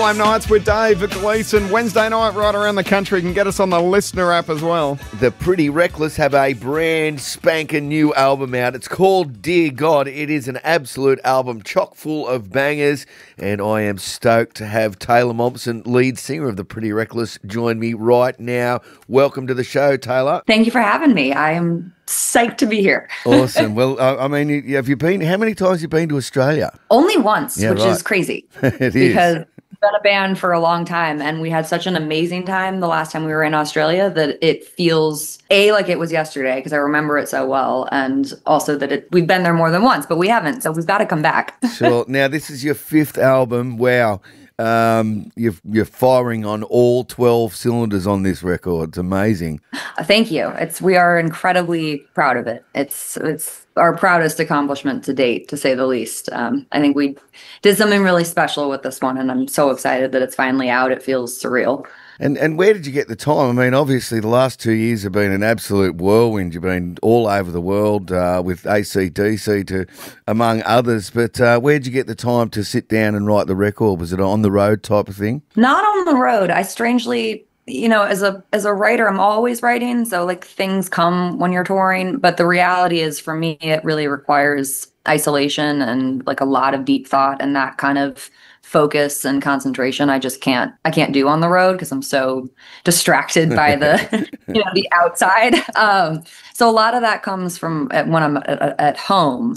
Sublime Nights with Dave Gleeson. Wednesday night right around the country. You can get us on the Listener app as well. The Pretty Reckless have a brand spanking new album out. It's called Dear God. It is an absolute album chock full of bangers, and I am stoked to have Taylor Momsen, lead singer of The Pretty Reckless, join me right now. Welcome to the show, Taylor. Thank you for having me. I am psyched to be here. Awesome. Well, I mean, have you been? How many times have you been to Australia? Only once, Yeah, which right. is crazy. It is. Because we've been a band for a long time, and we had such an amazing time the last time we were in Australia that it feels like it was yesterday because I remember it so well, and also that we've been there more than once, but we haven't, so we've got to come back. Sure. Now, this is your fifth album. Wow. You're firing on all 12 cylinders on this record. It's amazing. Thank you. We are incredibly proud of it. It's our proudest accomplishment to date, to say the least. I think we did something really special with this one, and I'm so excited that it's finally out. It feels surreal. And where did you get the time? I mean, obviously, the last 2 years have been an absolute whirlwind. You've been all over the world with AC/DC, to among others. But where did you get the time to sit down and write the record? Was it on the road type of thing? Not on the road. I strangely, as a writer, I'm always writing. So like things come when you're touring. But the reality is, for me, it really requires isolation and like a lot of deep thought, and that kind of focus and concentration I can't do on the road because I'm so distracted by the the outside. So a lot of that comes from when I'm at home.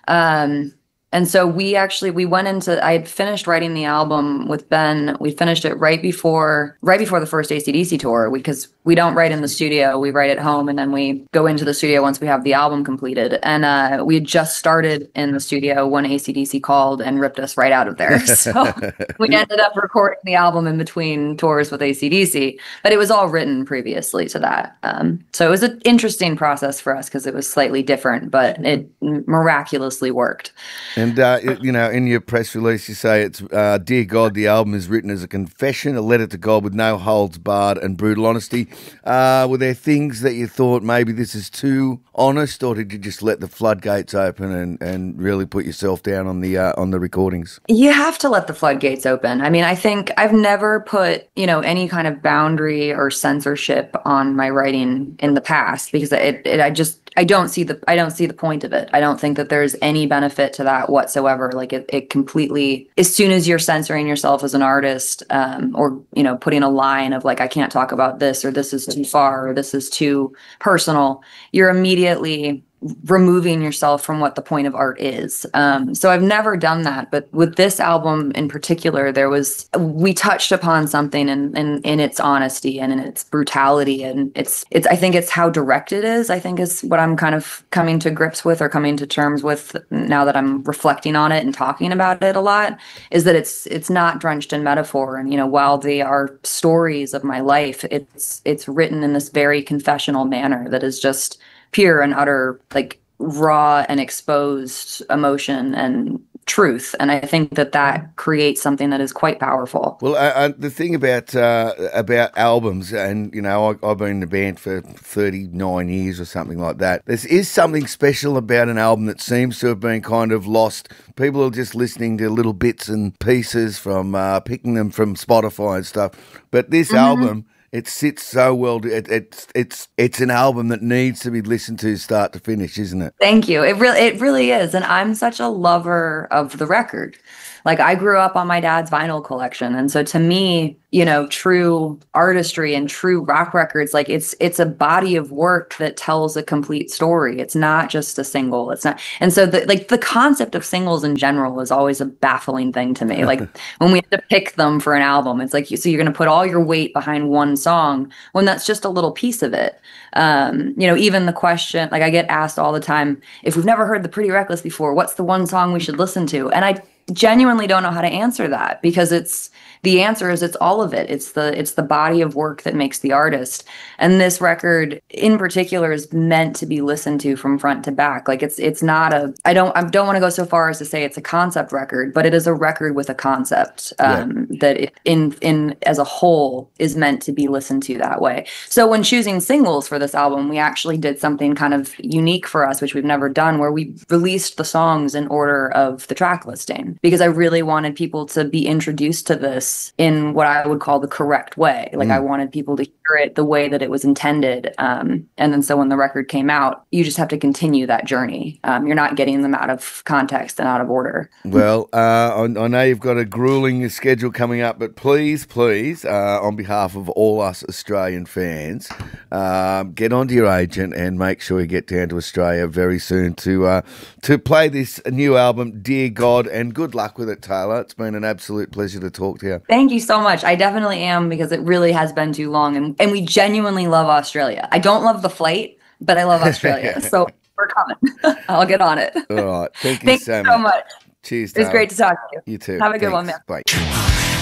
And so we went into, I had finished writing the album with Ben. We finished it right before the first AC/DC tour, because we don't write in the studio. We write at home, and then we go into the studio once we have the album completed. And we had just started in the studio when AC/DC called and ripped us right out of there. So we ended up recording the album in between tours with AC/DC, but it was all written previously to that. So it was an interesting process for us because it was slightly different, but it miraculously worked. And, in your press release, you say it's Dear God, the album is written as a confession, a letter to God with no holds barred and brutal honesty. Were there things that you thought maybe this is too honest, or did you just let the floodgates open and really put yourself down on the recordings? You have to let the floodgates open. I mean, I think I've never put, any kind of boundary or censorship on my writing in the past, because I don't see the point of it. I don't think that there's any benefit to that whatsoever. Like it completely, as soon as you're censoring yourself as an artist, or, putting a line of like, I can't talk about this, or this is too far, or this is too personal, you're immediately removing yourself from what the point of art is. So I've never done that. But with this album in particular, we touched upon something in its honesty and in its brutality. And I think it's how direct it is, I think is what I'm kind of coming to grips with, or coming to terms with now that I'm reflecting on it and talking about it a lot, is that it's not drenched in metaphor. And, while they are stories of my life, it's written in this very confessional manner that is just pure and utter, like raw and exposed emotion and truth. And I think that creates something that is quite powerful. Well, the thing about albums, and I've been in the band for 39 years or something like that. There is something special about an album that seems to have been kind of lost. People are just listening to little bits and pieces from picking them from Spotify and stuff. But this album, it sits so well. It's an album that needs to be listened to start to finish, isn't it? Thank you. It really is. And I'm such a lover of the record. Like, I grew up on my dad's vinyl collection. And so to me, true artistry and true rock records, like it's a body of work that tells a complete story. It's not just a single. It's not. And so the concept of singles in general is always a baffling thing to me. Like when we have to pick them for an album, it's like, so you're going to put all your weight behind one song when that's just a little piece of it. Even the question, like I get asked all the time, if we've never heard The Pretty Reckless before, what's the one song we should listen to? And I genuinely don't know how to answer that, because the answer is it's all of it. It's the body of work that makes the artist. And this record in particular is meant to be listened to from front to back. Like it's not I don't want to go so far as to say it's a concept record, but it is a record with a concept that in as a whole is meant to be listened to that way. So when choosing singles for this album, we actually did something kind of unique for us, which we've never done, where we released the songs in order of the track listing. because I really wanted people to be introduced to this in what I would call the correct way. Like I wanted people to hear it the way that it was intended. And then so when the record came out, you just have to continue that journey. You're not getting them out of context and out of order. Well, I know you've got a grueling schedule coming up, but please, on behalf of all us Australian fans, get onto your agent and make sure you get down to Australia very soon to play this new album, Dear God, and good luck with it, Taylor. It's been an absolute pleasure to talk to you. Thank you so much. I definitely am, because it really has been too long, and we genuinely love Australia. I don't love the flight, but I love Australia. So we're coming. I'll get on it. All right. Thank you Thanks so much. Cheers, It was Taylor. great to talk to you. You too. Have a good Thanks. one, man. Bye.